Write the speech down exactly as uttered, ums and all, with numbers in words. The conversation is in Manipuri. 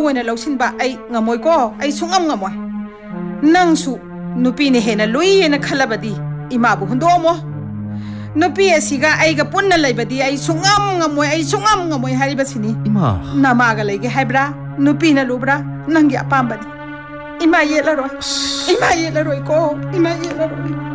ꯑꯣꯏꯅ ꯂꯧꯁꯤꯟꯕ ꯑꯩ ꯉꯝꯃꯣꯏꯀꯣ ꯑꯩ ꯁꯨꯡꯉꯝ ꯉꯝꯃꯣꯏ ꯅꯪꯁꯨ ꯅꯨꯄꯤꯅ ꯍꯦꯟꯅ ꯂꯨꯏꯌꯦꯅ ꯈꯜꯂꯕꯗꯤ ꯏꯃꯥꯕꯨ ꯍꯨꯟꯗꯣꯛꯑꯝꯃꯣ ꯅꯨꯄꯤ ꯑꯁꯤꯒ ꯑꯩꯒ ꯄꯨꯟꯅ ꯂꯩꯕꯗꯤ ꯑꯩ ꯁꯨꯡꯉꯝ ꯉꯝꯃꯣꯏ ꯑꯩ ꯁꯨꯡꯉꯝ ꯉꯝꯃꯣꯏ ꯍꯥꯏꯔꯤꯕꯁꯤꯅꯤ ꯏꯃꯥ ꯅꯃꯥꯒ ꯂꯩꯒꯦ ꯍꯥꯏꯕ꯭ꯔꯥ ꯅꯨꯄꯤꯅ ꯂꯨꯕ꯭ꯔꯥ ꯅꯪꯒꯤ ꯑꯄꯥꯝꯕꯅꯤ ꯏꯃꯥ ꯌꯦꯠꯂꯔꯣꯏ ꯏꯃꯥ ꯌꯦꯠꯂꯔꯣꯏꯀꯣ ꯏꯃꯥ ꯌꯦꯠꯂꯔꯣꯏ